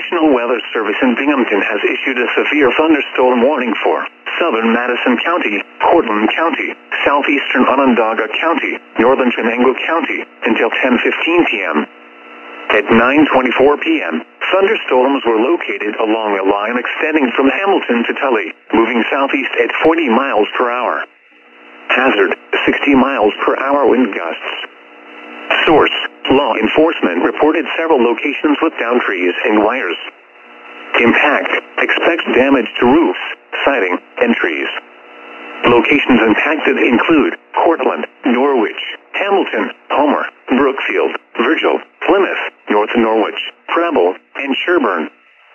National Weather Service in Binghamton has issued a severe thunderstorm warning for southern Madison County, Cortland County, southeastern Onondaga County, northern Chenango County, until 10:15 p.m. At 9:24 p.m., thunderstorms were located along a line extending from Hamilton to Tully, moving southeast at 40 miles per hour. Hazard, 60 miles per hour wind gusts. Source, law enforcement reported several locations with downed trees and wires. Impact, expects damage to roofs, siding, and trees. Locations impacted include Cortland, Norwich, Hamilton, Homer, Brookfield, Virgil, Plymouth, North Norwich, Preble, and Sherburne.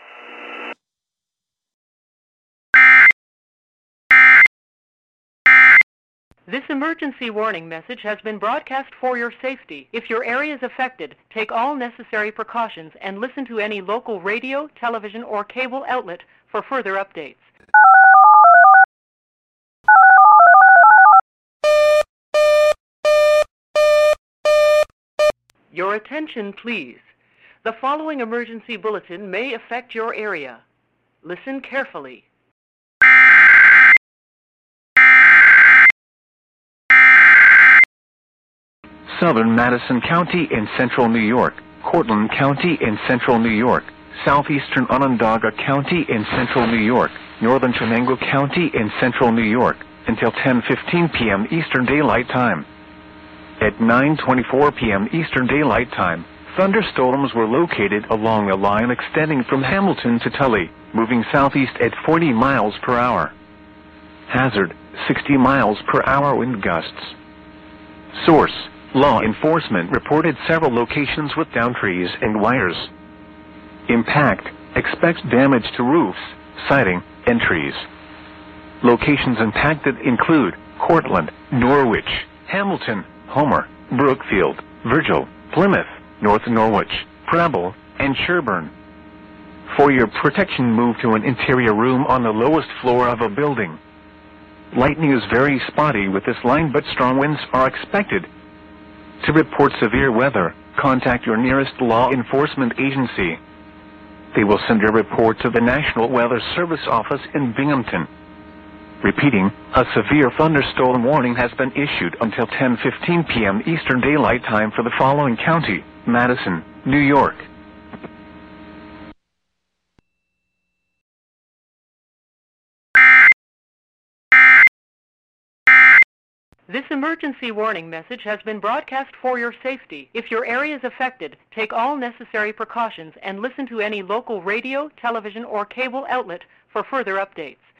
This emergency warning message has been broadcast for your safety. If your area is affected, take all necessary precautions and listen to any local radio, television, or cable outlet for further updates. Your attention, please. The following emergency bulletin may affect your area. Listen carefully. Southern Madison County in central New York, Cortland County in central New York, southeastern Onondaga County in central New York, northern Chenango County in central New York, until 10:15 p.m. Eastern Daylight Time. At 9:24 p.m. Eastern Daylight Time, thunderstorms were located along a line extending from Hamilton to Tully, moving southeast at 40 miles per hour. Hazard, 60 miles per hour wind gusts. Source, law enforcement reported several locations with downed trees and wires. Impact, expects damage to roofs, siding, and trees. Locations impacted include Cortland, Norwich, Hamilton, Homer, Brookfield, Virgil, Plymouth, North Norwich, Preble, and Sherburne. For your protection, move to an interior room on the lowest floor of a building. Lightning is very spotty with this line, but strong winds are expected. To report severe weather, contact your nearest law enforcement agency. They will send your report to the National Weather Service office in Binghamton. Repeating, a severe thunderstorm warning has been issued until 10:15 p.m. Eastern Daylight Time for the following county: Madison, New York. This emergency warning message has been broadcast for your safety. If your area is affected, take all necessary precautions and listen to any local radio, television, or cable outlet for further updates.